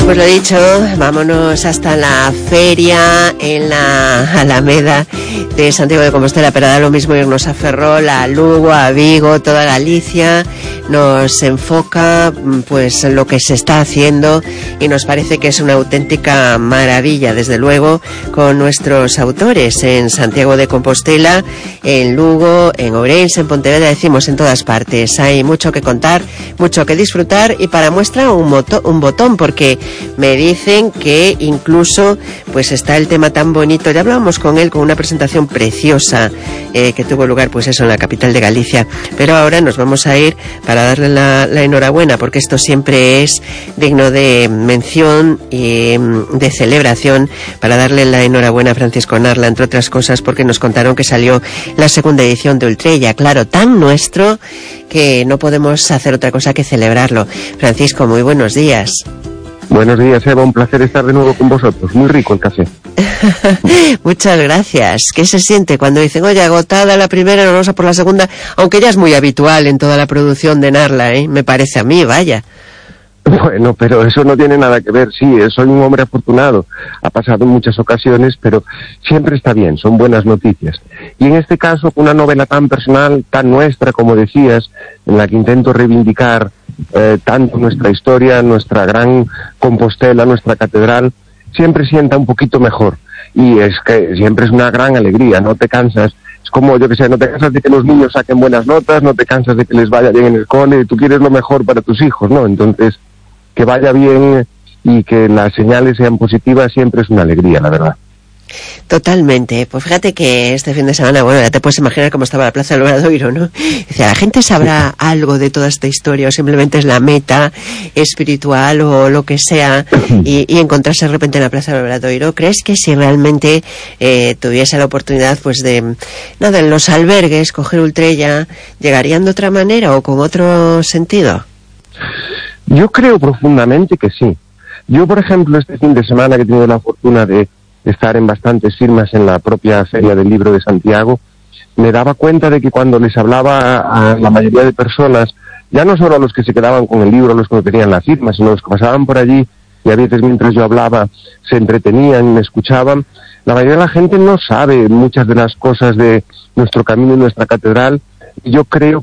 Pues lo dicho, vámonos hasta la feria en la Alameda de Santiago de Compostela, pero da lo mismo irnos a Ferrol, a Lugo, a Vigo, toda Galicia. Nos enfoca pues en lo que se está haciendo y nos parece que es una auténtica maravilla, desde luego, con nuestros autores en Santiago de Compostela, en Lugo, en Ourense, en Pontevedra, decimos en todas partes. Hay mucho que contar, mucho que disfrutar y para muestra un botón, porque me dicen que incluso pues está el tema tan bonito. Ya hablábamos con él con una presentación preciosa que tuvo lugar pues eso en la capital de Galicia, pero ahora nos vamos a ir para darle la enhorabuena, porque esto siempre es digno de mención y de celebración, para darle la enhorabuena a Francisco Narla, entre otras cosas porque nos contaron que salió la segunda edición de Ultrella, claro, tan nuestro que no podemos hacer otra cosa que celebrarlo. Francisco, muy buenos días. Buenos días, Eva, un placer estar de nuevo con vosotros. Muy rico el café. Muchas gracias. ¿Qué se siente cuando dicen, oye, agotada la primera, no vamos a por la segunda? Aunque ya es muy habitual en toda la producción de Narla, me parece a mí, vaya. Bueno, pero eso no tiene nada que ver. Sí, soy un hombre afortunado. Ha pasado en muchas ocasiones, pero siempre está bien, son buenas noticias. Y en este caso, una novela tan personal, tan nuestra, como decías, en la que intento reivindicar tanto nuestra historia, nuestra gran Compostela, nuestra catedral, siempre sienta un poquito mejor. Y es que siempre es una gran alegría, no te cansas. Es como, yo que sé, no te cansas de que los niños saquen buenas notas, no te cansas de que les vaya bien en el cole, tú quieres lo mejor para tus hijos, ¿no? Entonces, que vaya bien y que las señales sean positivas siempre es una alegría, la verdad. Totalmente. Pues fíjate que este fin de semana, bueno, ya te puedes imaginar cómo estaba la Plaza del Obradoiro, ¿no? Dice, ¿la gente sabrá algo de toda esta historia o simplemente es la meta espiritual o lo que sea y encontrarse de repente en la Plaza del Obradoiro? ¿Crees que si realmente tuviese la oportunidad pues de, nada, en los albergues, coger Ultrella, llegarían de otra manera o con otro sentido? Yo creo profundamente que sí. Yo, por ejemplo, este fin de semana que he tenido la fortuna de estar en bastantes firmas en la propia Feria del Libro de Santiago, me daba cuenta de que cuando les hablaba a la mayoría de personas, ya no solo a los que se quedaban con el libro, a los que no tenían la firma, sino a los que pasaban por allí y a veces mientras yo hablaba se entretenían, me escuchaban, la mayoría de la gente no sabe muchas de las cosas de nuestro camino y nuestra catedral. Yo creo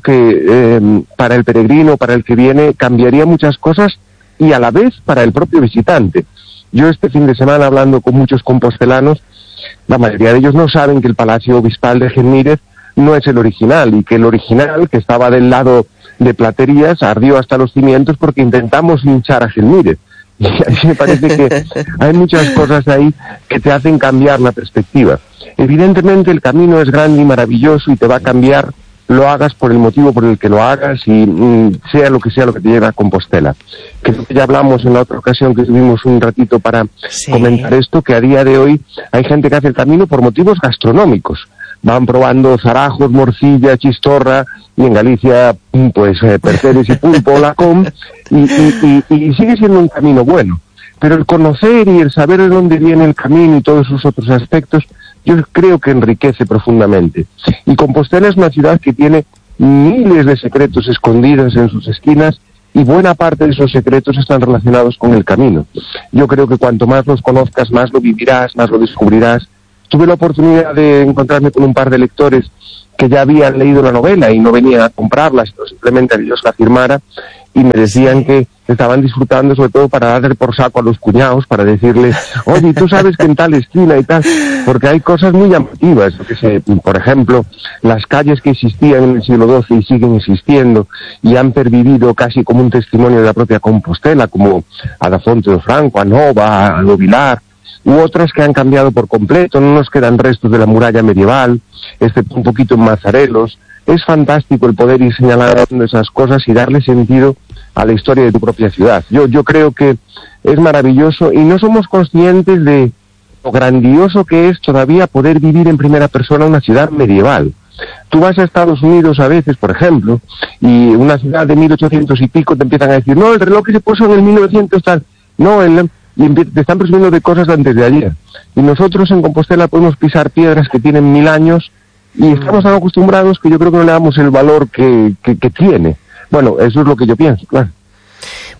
que para el peregrino, para el que viene, cambiaría muchas cosas y a la vez para el propio visitante. Yo este fin de semana, hablando con muchos compostelanos, la mayoría de ellos no saben que el Palacio Obispal de Gelmírez no es el original, y que el original, que estaba del lado de Platerías, ardió hasta los cimientos porque intentamos linchar a Gelmírez. Y a mí me parece que hay muchas cosas ahí que te hacen cambiar la perspectiva. Evidentemente el camino es grande y maravilloso y te va a cambiar, lo hagas por el motivo por el que lo hagas y sea lo que te lleve a Compostela. Creo que ya hablamos en la otra ocasión que tuvimos un ratito para comentar esto, que a día de hoy hay gente que hace el camino por motivos gastronómicos. Van probando zarajos, morcilla, chistorra, y en Galicia, pues, percebes y pulpo, lacón, y sigue siendo un camino bueno. Pero el conocer y el saber de dónde viene el camino y todos sus otros aspectos, yo creo que enriquece profundamente. Y Compostela es una ciudad que tiene miles de secretos escondidos en sus esquinas y buena parte de esos secretos están relacionados con el camino. Yo creo que cuanto más los conozcas, más lo vivirás, más lo descubrirás. Tuve la oportunidad de encontrarme con un par de lectores que ya habían leído la novela y no venían a comprarla, sino simplemente a que yo se la firmara, y me decían que estaban disfrutando sobre todo para darle por saco a los cuñados, para decirles, oye, tú sabes que en tal esquina y tal, porque hay cosas muy llamativas, por ejemplo, las calles que existían en el siglo XII y siguen existiendo y han pervivido casi como un testimonio de la propia Compostela, como a da Fonte do Franco, a Nova, a Lovilar, u otras que han cambiado por completo, no nos quedan restos de la muralla medieval, excepto un poquito en Mazarelos. Es fantástico el poder ir señalando esas cosas y darle sentido a la historia de tu propia ciudad. Yo creo que es maravilloso y no somos conscientes de lo grandioso que es todavía poder vivir en primera persona una ciudad medieval. Tú vas a Estados Unidos a veces, por ejemplo, y una ciudad de 1800 y pico te empiezan a decir, no, el reloj que se puso en el 1900 tal, no, y te están presumiendo de cosas de antes de ayer. Y nosotros en Compostela podemos pisar piedras que tienen 1000 años y estamos tan acostumbrados que yo creo que no le damos el valor que tiene. Bueno, eso es lo que yo pienso, claro.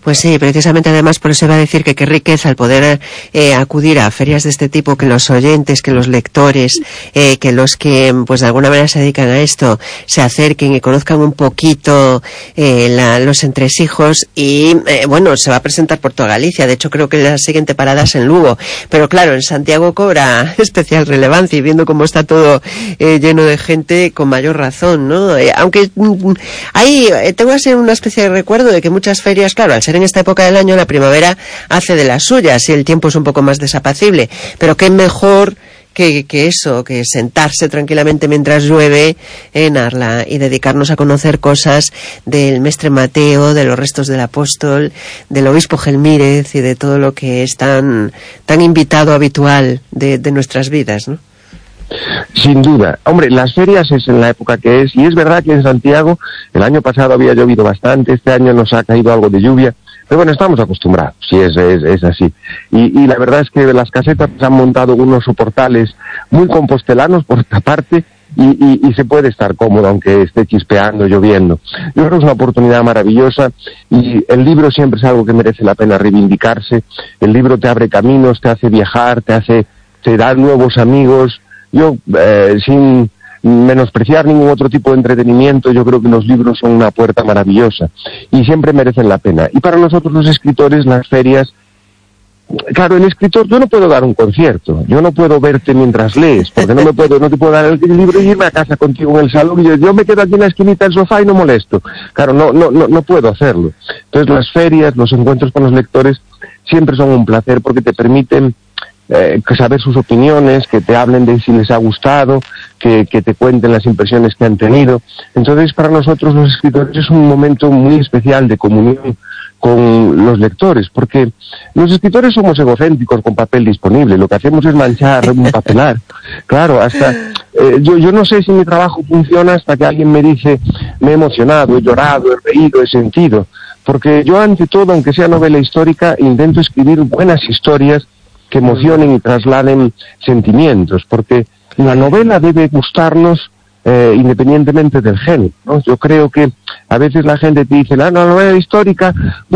Pues sí, precisamente además por eso iba a decir que qué riqueza el poder acudir a ferias de este tipo, que los oyentes, que los lectores, que los que pues de alguna manera se dedican a esto se acerquen y conozcan un poquito los entresijos y bueno, se va a presentar por toda Galicia. De hecho creo que la siguiente parada es en Lugo, pero claro, en Santiago cobra especial relevancia y viendo cómo está todo lleno de gente, con mayor razón, ¿no? Aunque ahí tengo así una especie de recuerdo de que muchas ferias, claro, al ser en esta época del año, la primavera hace de las suyas y el tiempo es un poco más desapacible, pero qué mejor que eso, que sentarse tranquilamente mientras llueve en Arla y dedicarnos a conocer cosas del Mestre Mateo, de los restos del apóstol, del obispo Gelmírez y de todo lo que es tan invitado habitual de nuestras vidas, ¿no? Sin duda. Hombre, las ferias es en la época que es, y es verdad que en Santiago el año pasado había llovido bastante, este año nos ha caído algo de lluvia, pero bueno, estamos acostumbrados, sí, es así. Y la verdad es que las casetas han montado unos soportales muy compostelanos por esta parte, y se puede estar cómodo aunque esté chispeando, lloviendo. Yo creo que es una oportunidad maravillosa, y el libro siempre es algo que merece la pena reivindicarse. El libro te abre caminos, te hace viajar, te da nuevos amigos. Yo, sin menospreciar ningún otro tipo de entretenimiento, yo creo que los libros son una puerta maravillosa y siempre merecen la pena. Y para nosotros los escritores, las ferias, claro, el escritor, yo no puedo dar un concierto, yo no puedo verte mientras lees, porque no te puedo dar el libro y irme a casa contigo en el salón y yo me quedo aquí en la esquinita del sofá y no molesto. Claro, no puedo hacerlo. Entonces las ferias, los encuentros con los lectores siempre son un placer porque te permiten saber sus opiniones, que te hablen de si les ha gustado, que te cuenten las impresiones que han tenido. Entonces, para nosotros los escritores es un momento muy especial de comunión con los lectores, porque los escritores somos egocéntricos con papel disponible, lo que hacemos es manchar un papelar. Claro, hasta yo no sé si mi trabajo funciona hasta que alguien me dice, me he emocionado, he llorado, he reído, he sentido, porque yo ante todo, aunque sea novela histórica, intento escribir buenas historias que emocionen y trasladen sentimientos, porque la novela debe gustarnos independientemente del género, ¿no? Yo creo que a veces la gente te dice, la novela histórica,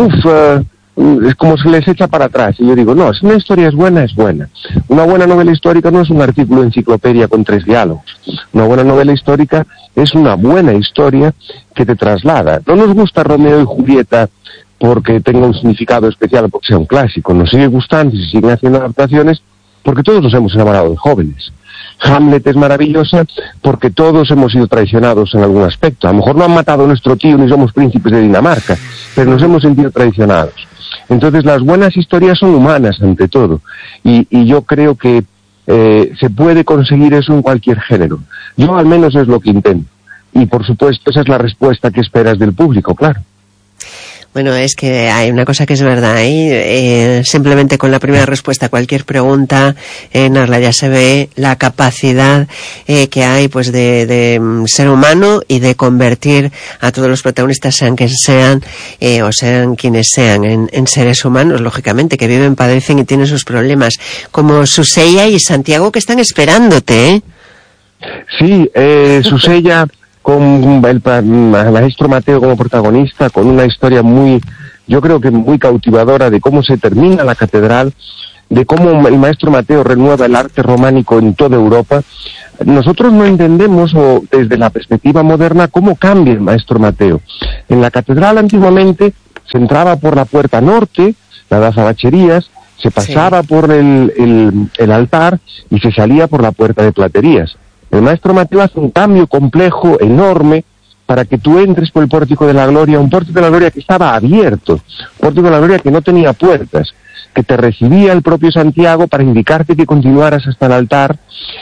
es como se les echa para atrás, y yo digo, no, si una historia es buena, es buena. Una buena novela histórica no es un artículo de enciclopedia con 3 diálogos. Una buena novela histórica es una buena historia que te traslada. No nos gusta Romeo y Julieta porque tenga un significado especial, porque sea un clásico. Nos sigue gustando y se siguen haciendo adaptaciones porque todos nos hemos enamorado de jóvenes. Hamlet es maravillosa porque todos hemos sido traicionados en algún aspecto. A lo mejor no han matado a nuestro tío ni somos príncipes de Dinamarca, pero nos hemos sentido traicionados. Entonces las buenas historias son humanas ante todo, y yo creo que se puede conseguir eso en cualquier género. Yo al menos es lo que intento, y por supuesto esa es la respuesta que esperas del público, claro. Bueno, es que hay una cosa que es verdad ahí, simplemente con la primera respuesta a cualquier pregunta, en Arla ya se ve la capacidad que hay pues de ser humano y de convertir a todos los protagonistas, sean quienes sean, o sean quienes sean, en seres humanos, lógicamente, que viven, padecen y tienen sus problemas, como Susella y Santiago, que están esperándote, ¿eh? Sí, Susella con el maestro Mateo como protagonista, con una historia yo creo que muy cautivadora de cómo se termina la catedral, de cómo el maestro Mateo renueva el arte románico en toda Europa. Nosotros no entendemos, o desde la perspectiva moderna, cómo cambia el maestro Mateo. En la catedral antiguamente se entraba por la puerta norte, la de azabacherías, se pasaba por el altar y se salía por la puerta de platerías. El maestro Mateo hace un cambio complejo, enorme, para que tú entres por el pórtico de la gloria, un pórtico de la gloria que estaba abierto, un pórtico de la gloria que no tenía puertas, que te recibía el propio Santiago para indicarte que continuaras hasta el altar.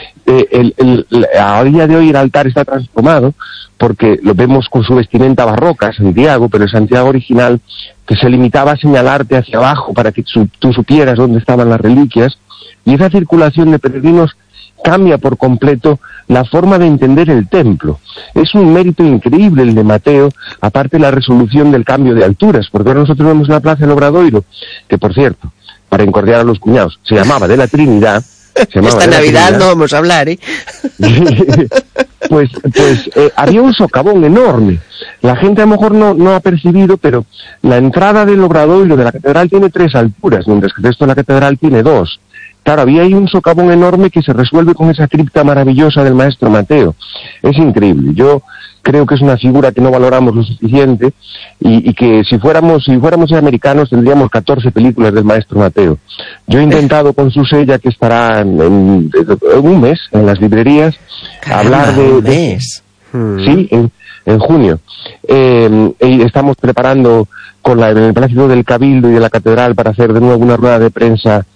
A día de hoy el altar está transformado, porque lo vemos con su vestimenta barroca, Santiago, pero el Santiago original, que se limitaba a señalarte hacia abajo para que tú supieras dónde estaban las reliquias, y esa circulación de peregrinos cambia por completo la forma de entender el templo. Es un mérito increíble el de Mateo, aparte de la resolución del cambio de alturas, porque ahora nosotros vemos la plaza del Obradoiro, que por cierto, para encordiar a los cuñados, se llamaba de la Trinidad, Esta Navidad no vamos a hablar, ¿eh? Pues había un socavón enorme. La gente a lo mejor no ha percibido, pero la entrada del obradoiro de la catedral tiene 3 alturas, mientras que el resto de la catedral tiene 2. Claro, había ahí un socavón enorme que se resuelve con esa cripta maravillosa del maestro Mateo. Es increíble. Yo creo que es una figura que no valoramos lo suficiente y que si fuéramos americanos tendríamos 14 películas del maestro Mateo. Yo he intentado con su sella, que estará en un mes en las librerías, hablar de... ¿Un mes? Sí, en junio. Y estamos preparando en el Palacio del Cabildo y de la Catedral para hacer de nuevo una rueda de prensa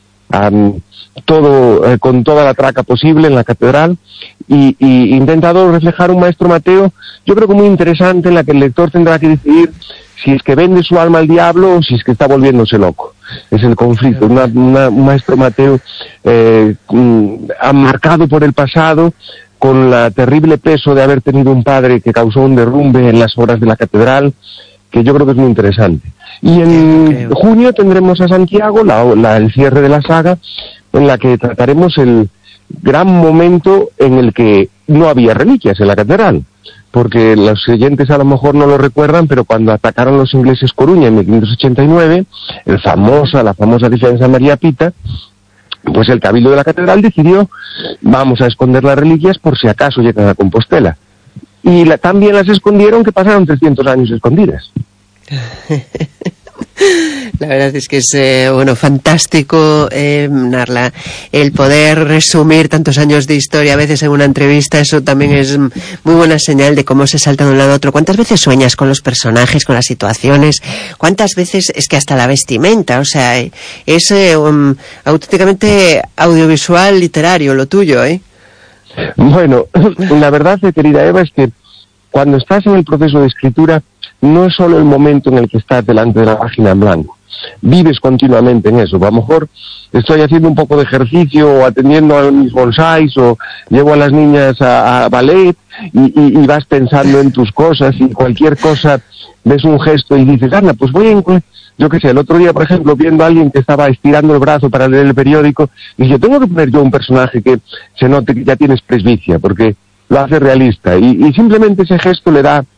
con toda la traca posible en la catedral y intentado reflejar un maestro Mateo, yo creo que muy interesante, en la que el lector tendrá que decidir si es que vende su alma al diablo o si es que está volviéndose loco. Es el conflicto, un maestro Mateo marcado por el pasado, con la terrible peso de haber tenido un padre que causó un derrumbe en las obras de la catedral, que yo creo que es muy interesante. Y en junio tendremos a Santiago, el cierre de la saga, en la que trataremos el gran momento en el que no había reliquias en la catedral, porque los oyentes a lo mejor no lo recuerdan, pero cuando atacaron los ingleses Coruña en 1589, la famosa defensa de María Pita, pues el Cabildo de la Catedral decidió, vamos a esconder las reliquias por si acaso llegan a Compostela. Y también las escondieron, que pasaron 300 años escondidas. La verdad es que es fantástico, Narla, el poder resumir tantos años de historia a veces en una entrevista. Eso también es muy buena señal de cómo se salta de un lado a otro. ¿Cuántas veces sueñas con los personajes, con las situaciones? ¿Cuántas veces es que hasta la vestimenta? O sea, es auténticamente audiovisual, literario, lo tuyo, ¿eh? Bueno, la verdad, querida Eva, es que cuando estás en el proceso de escritura, no es solo el momento en el que estás delante de la página en blanco. Vives continuamente en eso. A lo mejor estoy haciendo un poco de ejercicio o atendiendo a mis bonsáis o llevo a las niñas a ballet y vas pensando en tus cosas, y cualquier cosa ves un gesto y dices, anda, pues voy a incluir... Yo qué sé, el otro día, por ejemplo, viendo a alguien que estaba estirando el brazo para leer el periódico, dije, tengo que poner yo un personaje que se note que ya tienes presbicia, porque lo hace realista. Y simplemente ese gesto le da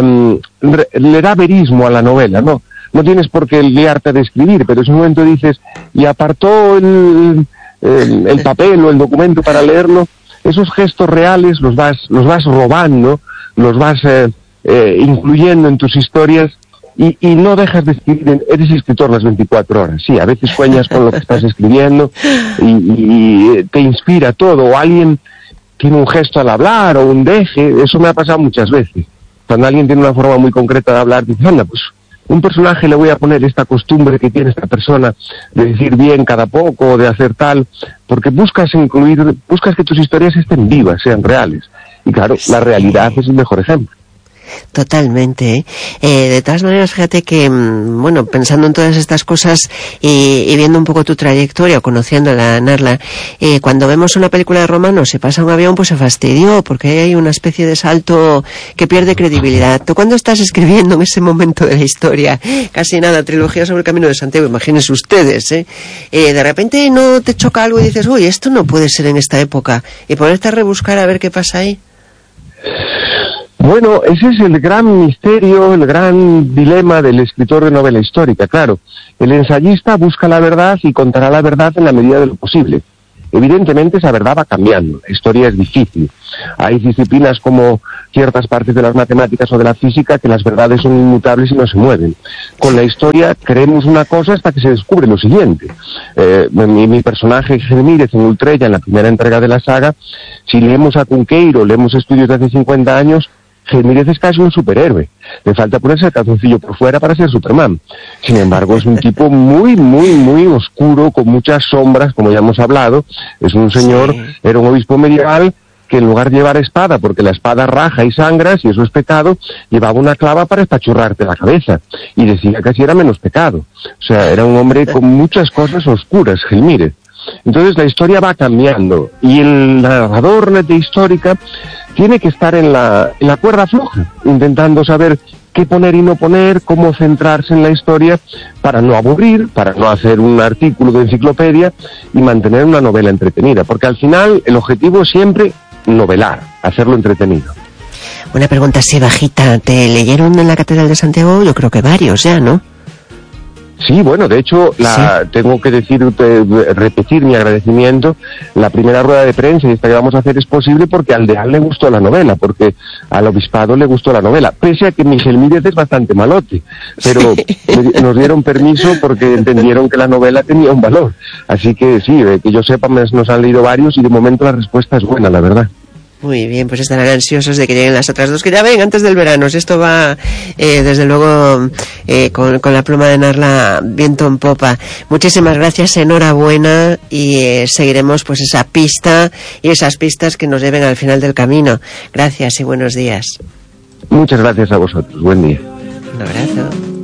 verismo a la novela, ¿no? No tienes por qué liarte de escribir, pero en un momento dices, y apartó el papel o el documento para leerlo, esos gestos reales los vas robando, los vas incluyendo en tus historias, y no dejas de escribir. Eres escritor las 24 horas. Sí, a veces sueñas con lo que estás escribiendo y te inspira todo, o alguien tiene un gesto al hablar o un deje. Eso me ha pasado muchas veces. Cuando alguien tiene una forma muy concreta de hablar, dices, anda, pues un personaje le voy a poner esta costumbre que tiene esta persona de decir bien cada poco, de hacer tal, porque buscas que tus historias estén vivas, sean reales. Y claro, la realidad es el mejor ejemplo. Totalmente, de todas maneras, fíjate que, pensando en todas estas cosas y viendo un poco tu trayectoria, o conociéndola, Narla, cuando vemos una película de Romanos, se pasa un avión, pues se fastidió, porque hay una especie de salto que pierde credibilidad. Tú, cuando estás escribiendo en ese momento de la historia, casi nada, trilogía sobre el Camino de Santiago, imagínense ustedes, de repente no te choca algo y dices, uy, esto no puede ser en esta época, y ponerte a rebuscar a ver qué pasa ahí. Bueno, ese es el gran misterio, el gran dilema del escritor de novela histórica. Claro, el ensayista busca la verdad y contará la verdad en la medida de lo posible. Evidentemente esa verdad va cambiando, la historia es difícil. Hay disciplinas como ciertas partes de las matemáticas o de la física que las verdades son inmutables y no se mueven. Con la historia creemos una cosa hasta que se descubre lo siguiente. Mi personaje Gelmírez en Ultrella, en la primera entrega de la saga, si leemos a Cunqueiro, leemos estudios de hace 50 años, Gelmírez es casi un superhéroe. Le falta ponerse el calzoncillo por fuera para ser Superman. Sin embargo, es un tipo muy, muy, muy oscuro, con muchas sombras, como ya hemos hablado. Es un señor, era un obispo medieval que en lugar de llevar espada, porque la espada raja y sangra, si eso es pecado, llevaba una clava para espachurrarte la cabeza. Y decía que así era menos pecado. O sea, era un hombre con muchas cosas oscuras, Gelmírez. Entonces la historia va cambiando y el narrador de histórica tiene que estar en la cuerda floja, intentando saber qué poner y no poner, cómo centrarse en la historia para no aburrir, para no hacer un artículo de enciclopedia y mantener una novela entretenida, porque al final el objetivo es siempre novelar, hacerlo entretenido. Una pregunta así bajita, ¿te leyeron en la Catedral de Santiago? Yo creo que varios ya, ¿no? Sí, bueno, de hecho, ¿Sí? Tengo que repetir mi agradecimiento. La primera rueda de prensa y esta que vamos a hacer es posible porque al Deán le gustó la novela, porque al Obispado le gustó la novela, pese a que Miguel Míguez es bastante malote, pero nos dieron permiso porque entendieron que la novela tenía un valor. Así que sí, que yo sepa, nos han leído varios y de momento la respuesta es buena, la verdad. Muy bien, pues estarán ansiosos de que lleguen las otras dos, que ya ven antes del verano. Si esto va, desde luego, con la pluma de Narla viento en popa. Muchísimas gracias, enhorabuena, y seguiremos pues esa pista y esas pistas que nos lleven al final del camino. Gracias y buenos días. Muchas gracias a vosotros. Buen día. Un abrazo.